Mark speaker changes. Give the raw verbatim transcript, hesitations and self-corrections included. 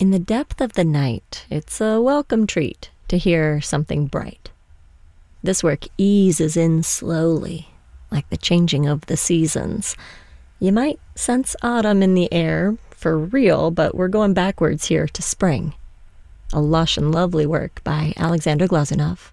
Speaker 1: In the depth of the night, it's a welcome treat to hear something bright. This work eases in slowly, like the changing of the seasons. You might sense autumn in the air, for real, but we're going backwards here to spring. A lush and lovely work by Alexander Glazunov.